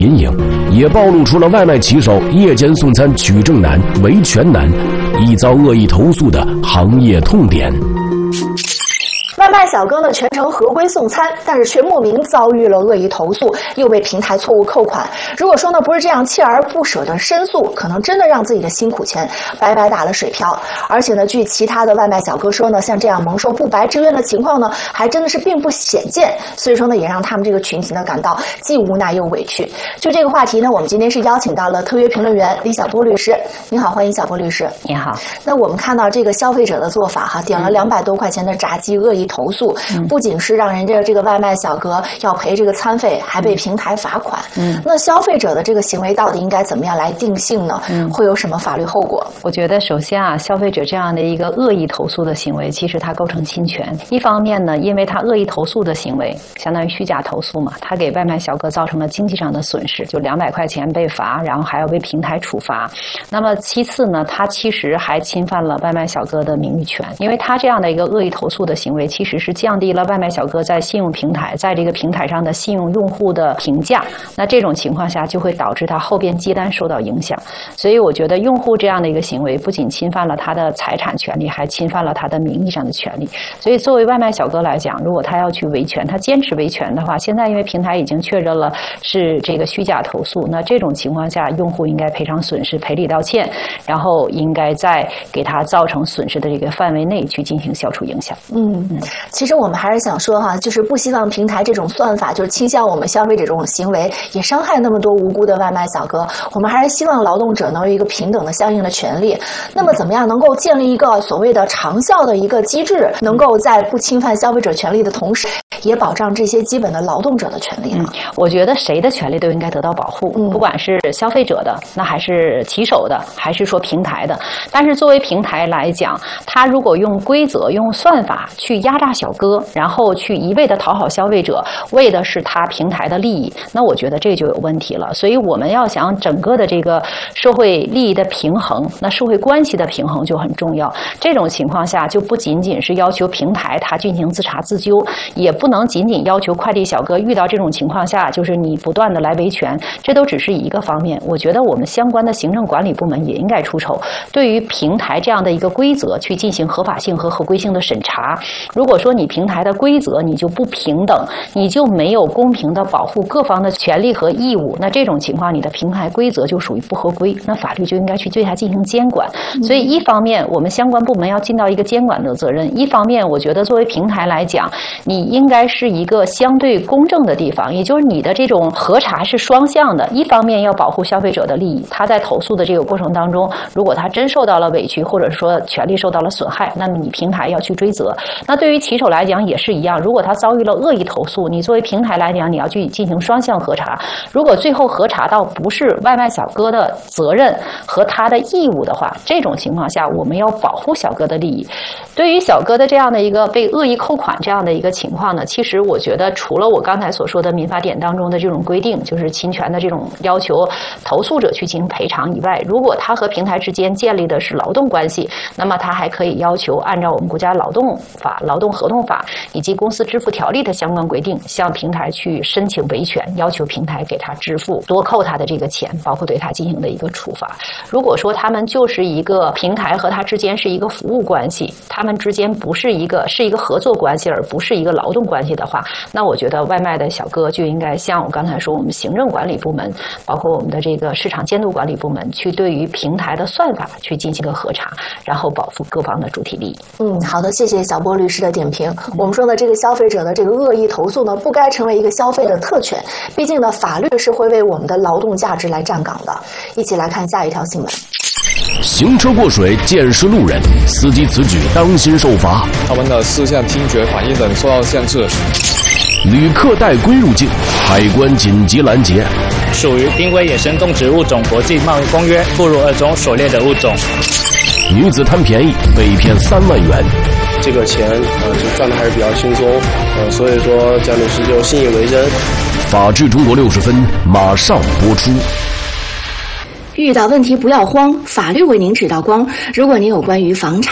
阴影，也暴露出了外卖骑手夜间送餐取证难、维权难，易遭恶意投诉的行业痛点。 外卖小哥呢全程合规送餐，但是却莫名遭遇了恶意投诉，又被平台错误扣款。如果说呢不是这样锲而不舍的申诉，可能真的让自己的辛苦钱白白打了水漂。而且呢，据其他的外卖小哥说呢，像这样蒙受不白之冤的情况呢，还真的是并不鲜见。所以说呢，也让他们这个群体呢感到既无奈又委屈。就这个话题呢，我们今天是邀请到了特约评论员李晓波律师。你好，欢迎小波律师。 你好。 那我们看到这个消费者的做法哈，点了200多块钱的炸鸡恶意投诉，不仅是让人家这个外卖小哥要赔这个餐费，还被平台罚款。那消费者的这个行为到底应该怎么样来定性呢？会有什么法律后果？ 我觉得首先啊，消费者这样的一个恶意投诉的行为，其实它构成侵权。一方面呢，因为他恶意投诉的行为相当于虚假投诉嘛，他给外卖小哥造成了经济上的损失，就200块钱被罚，然后还要被平台处罚。那么其次呢，他其实还侵犯了外卖小哥的名誉权，因为他这样的一个恶意投诉的行为，其实是降低了外卖小哥在信用平台，在这个平台上的信用用户的评价。那这种情况下就会导致他后边接单受到影响。所以我觉得用户这样的一个行为，不仅侵犯了他的财产权利，还侵犯了他的名义上的权利。所以作为外卖小哥来讲，如果他要去维权，他坚持维权的话，现在因为平台已经确认了是这个虚假投诉，那这种情况下，用户应该赔偿损失，赔礼道歉，然后应该在给他造成损失的这个范围内去进行消除影响。 其实我们还是想说哈，就是不希望平台这种算法就是倾向我们消费者这种行为，也伤害那么多无辜的外卖小哥。我们还是希望劳动者能有一个平等的相应的权利。那么怎么样能够建立一个所谓的长效的一个机制，能够在不侵犯消费者权利的同时，也保障这些基本的劳动者的权利呢？ 我觉得谁的权利都应该得到保护，不管是消费者的，那还是骑手的，还是说平台的。但是作为平台来讲，他如果用规则、用算法去压榨小哥，然后去一味的讨好消费者，为的是他平台的利益，那我觉得这就有问题了。所以我们要想整个的这个社会利益的平衡，那社会关系的平衡就很重要。这种情况下，就不仅仅是要求平台他进行自查自纠，也不能仅仅要求快递小哥遇到这种情况下，就是你不断的来维权，这都只是一个方面。我觉得我们相关的行政管理部门也应该出手，对于平台这样的一个规则去进行合法性和合规性的审查。如果说你平台的规则你就不平等，你就没有公平的保护各方的权利和义务，那这种情况你的平台规则就属于不合规，那法律就应该去对它进行监管。所以一方面我们相关部门要尽到一个监管的责任，一方面我觉得作为平台来讲，你应该是一个相对公正的地方，也就是你的这种核查是双向的，一方面要保护消费者的利益，他在投诉的这个过程当中，如果他真受到了委屈，或者说权利受到了损害，那么你平台要去追责。那对于骑手来讲也是一样，如果他遭遇了恶意投诉，你作为平台来讲，你要去进行双向核查。如果最后核查到不是外卖小哥的责任和他的义务的话，这种情况下我们要保护小哥的利益。对于小哥的这样的一个被恶意扣款这样的一个情况呢，其实我觉得除了我刚才所说的民法典当中的这种规定，就是侵权的这种要求投诉者去进行赔偿以外，如果他和平台之间建立的是劳动关系，那么他还可以要求按照我们国家劳动法、劳动合同法以及公司支付条例的相关规定，向平台去申请维权，要求平台给他支付多扣他的这个钱，包括对他进行的一个处罚。如果说他们就是一个平台和他之间是一个服务关系，他们之间不是一个合作关系，而不是一个劳动关系的话，那我觉得外卖的小哥就应该像我刚才说，我们行政管理部门，包括我们的这个市场监督管理部门，去对于平台的算法去进行个核查，然后保护各方的主体利益。 好的，谢谢小波律师的点评。我们说的这个消费者的这个恶意投诉呢，不该成为一个消费的特权，毕竟呢，法律是会为我们的劳动价值来站岗的。一起来看下一条新闻。 行车过水见识路人，司机此举当心受罚。 他们的视线、听觉、反应等受到限制。 旅客带龟入境，海关紧急拦截。 属于濒危野生动植物种国际贸易公约附录2中所列的物种。 女子贪便宜被骗3万元。 这个钱就赚的还是比较轻松，所以说蒋女士就信以为真。 法治中国60分马上播出。 遇到问题不要慌，法律为您指道光。如果您有关于房产、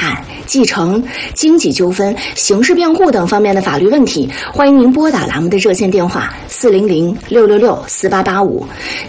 继承、经济纠纷、刑事辩护等方面的法律问题，欢迎您拨打栏目的热线电话400-666-4885。